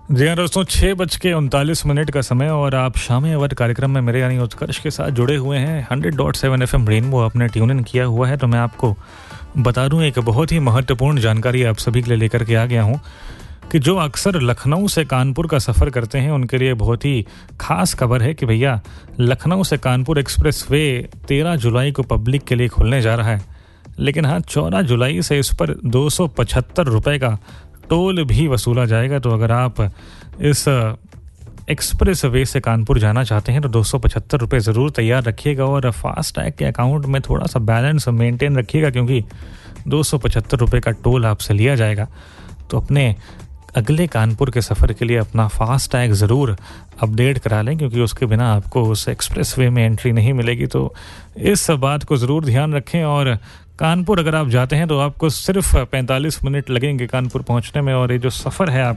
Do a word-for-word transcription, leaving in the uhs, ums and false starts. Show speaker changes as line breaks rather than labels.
जी हाँ दोस्तों, छः बज के उनतालीस मिनट का समय और आप शामी अवर कार्यक्रम में मेरे यानी उत्कर्ष के साथ जुड़े हुए हैं। Hundred dot seven F M rainbow आपने ट्यून इन किया हुआ है। तो मैं आपको बता दूं, एक बहुत ही महत्वपूर्ण जानकारी आप सभी के लिए लेकर के आ गया हूं कि जो अक्सर लखनऊ से कानपुर का सफ़र करते हैं उनके लिए बहुत ही खास खबर है कि भैया लखनऊ से कानपुर एक्सप्रेस वे तेरह जुलाई को पब्लिक के लिए खुलने जा रहा है। लेकिन हाँ, चौदह जुलाई से इस पर दो सौ पचहत्तर रुपये का टोल भी वसूला जाएगा। तो अगर आप इस एक्सप्रेस वे से कानपुर जाना चाहते हैं तो दो सौ पचहत्तर रुपये ज़रूर तैयार रखिएगा और फास्ट टैग के अकाउंट में थोड़ा सा बैलेंस मेंटेन रखिएगा, क्योंकि दो सौ पचहत्तर रुपये का टोल आपसे लिया जाएगा। तो अपने अगले कानपुर के सफ़र के लिए अपना फास्ट टैग ज़रूर अपडेट करा लें, क्योंकि उसके बिना आपको उस एक्सप्रेस वे में एंट्री नहीं मिलेगी। तो इस बात को ज़रूर ध्यान रखें। और कानपुर अगर आप जाते हैं तो आपको सिर्फ पैंतालीस मिनट लगेंगे कानपुर पहुंचने में, और ये जो सफ़र है आप